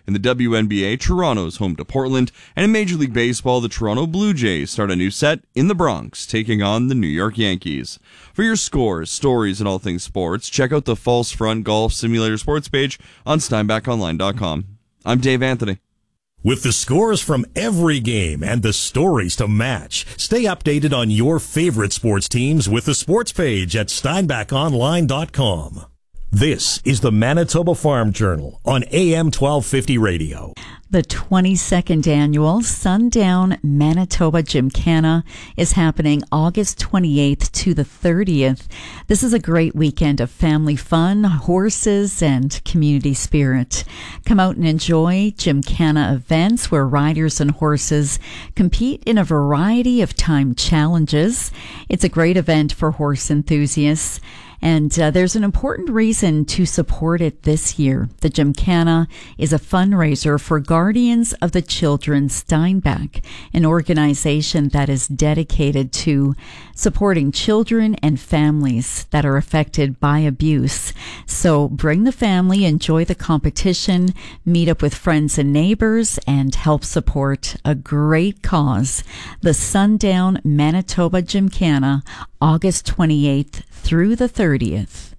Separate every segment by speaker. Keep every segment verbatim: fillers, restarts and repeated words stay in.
Speaker 1: In the W N B A, Toronto's home to Portland, and in Major League Baseball, the Toronto Blue Jays start a new set in the Bronx, taking on the New York Yankees. For your scores, stories, and all things sports, check out the False Front Golf Simulator sports page on Steinbach Online dot com. I'm Dave Anthony.
Speaker 2: With the scores from every game and the stories to match, stay updated on your favorite sports teams with the sports page at Steinbach Online dot com. This is the Manitoba Farm Journal on A M twelve fifty radio.
Speaker 3: The twenty-second annual Sundown Manitoba Gymkhana is happening August twenty-eighth to the thirtieth. This is a great weekend of family fun, horses, and community spirit. Come out and enjoy Gymkhana events where riders and horses compete in a variety of timed challenges. It's a great event for horse enthusiasts. And uh, there's an important reason to support it this year. The Gymkhana is a fundraiser for Guardians of the Children Steinbach, an organization that is dedicated to supporting children and families that are affected by abuse. So bring the family, enjoy the competition, meet up with friends and neighbors, and help support a great cause. The Sundown Manitoba Gymkhana, August twenty-eighth through the thirtieth.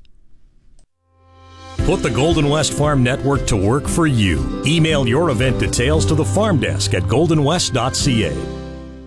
Speaker 2: Put the Golden West Farm Network to work for you. Email your event details to the farm desk at golden west dot c a.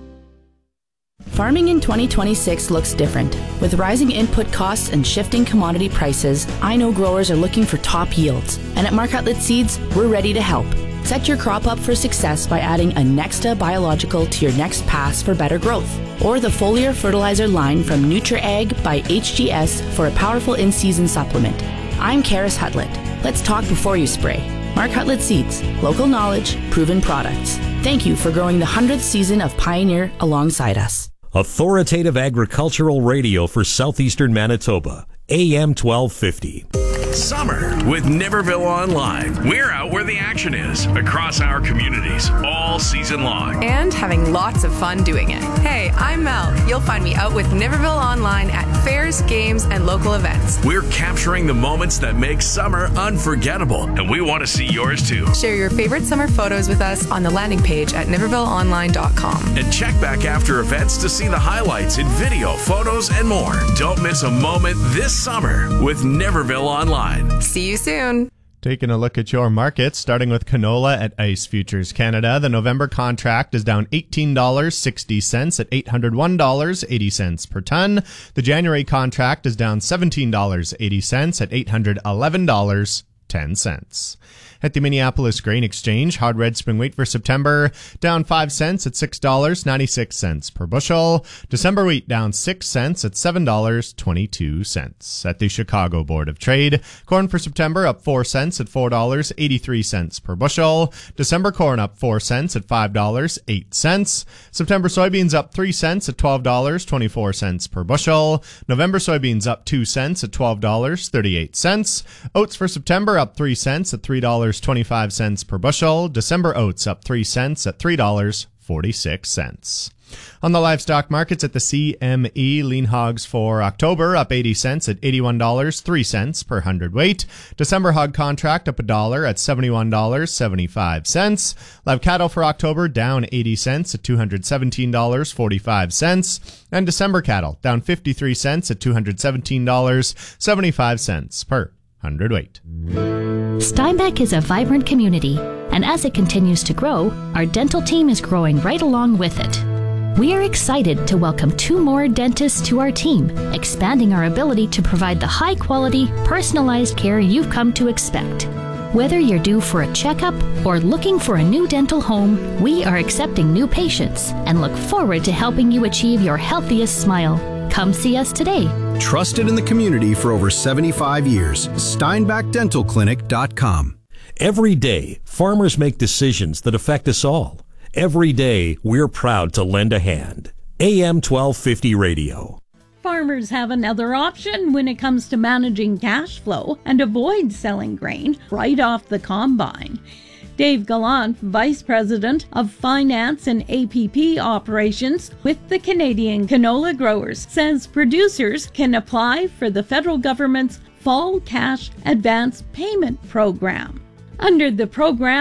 Speaker 4: Farming in twenty twenty-six looks different. With rising input costs and shifting commodity prices, I know growers are looking for top yields. And at Mark-Outlet Seeds, we're ready to help. Set your crop up for success by adding a Nexta biological to your next pass for better growth. Or the foliar fertilizer line from NutriAg by H G S for a powerful in-season supplement. I'm Karis Hutlett. Let's talk before you spray. Mark Hutlett Seeds. Local knowledge, proven products. Thank you for growing the hundredth season of Pioneer alongside us.
Speaker 2: Authoritative agricultural radio for southeastern Manitoba. A M twelve fifty.
Speaker 5: Summer with Niverville Online. We're out where the action is, across our communities, all season long.
Speaker 6: And having lots of fun doing it. Hey, I'm Mel. You'll find me out with Niverville Online at fairs, games, and local events.
Speaker 5: We're capturing the moments that make summer unforgettable, and we want to see yours too.
Speaker 6: Share your favorite summer photos with us on the landing page at niverville online dot com.
Speaker 5: And check back after events to see the highlights in video, photos, and more. Don't miss a moment this summer with Niverville Online.
Speaker 6: See you soon.
Speaker 7: Taking a look at your markets, starting with canola at Ice Futures Canada. The November contract is down eighteen dollars and sixty cents at eight hundred one dollars and eighty cents per ton. The January contract is down seventeen dollars and eighty cents at eight hundred eleven dollars and ten cents. At the Minneapolis Grain Exchange, hard red spring wheat for September down five cents at six dollars and ninety-six cents per bushel. December wheat down six cents at seven dollars and twenty-two cents. At the Chicago Board of Trade, corn for September up four cents at four dollars and eighty-three cents per bushel. December corn up four cents at five dollars and eight cents. September soybeans up three cents at twelve dollars and twenty-four cents per bushel. November soybeans up two cents at twelve dollars and thirty-eight cents. Oats for September up three cents at three dollars and twenty-five cents per bushel. December oats up three cents at three dollars and forty-six cents. On the livestock markets at the C M E, lean hogs for October up eighty cents at eighty-one dollars and three cents per hundredweight. December hog contract up a dollar at seventy-one dollars and seventy-five cents. Live cattle for October down eighty cents at two hundred seventeen dollars and forty-five cents. And December cattle down fifty-three cents at two hundred seventeen dollars and seventy-five cents per hundredweight.
Speaker 8: Steinbach is a vibrant community, and as it continues to grow, our dental team is growing right along with it. We are excited to welcome two more dentists to our team, expanding our ability to provide the high-quality, personalized care you've come to expect. Whether you're due for a checkup or looking for a new dental home, we are accepting new patients and look forward to helping you achieve your healthiest smile. Come see us today.
Speaker 9: Trusted in the community for over seventy-five years. Steinbach Dental Clinic dot com.
Speaker 2: Every day, farmers make decisions that affect us all. Every day, we're proud to lend a hand. A M twelve fifty Radio.
Speaker 10: Farmers have another option when it comes to managing cash flow and avoid selling grain right off the combine. Dave Gallant, Vice President of Finance and A P P Operations with the Canadian Canola Growers, says producers can apply for the federal government's Fall Cash Advance Payment Program. Under the program,